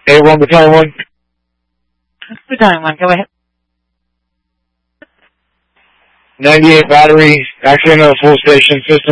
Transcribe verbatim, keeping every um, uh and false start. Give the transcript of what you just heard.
A one, Battalion one. Battalion one, go ahead. ninety-eight battery, actually another full station system.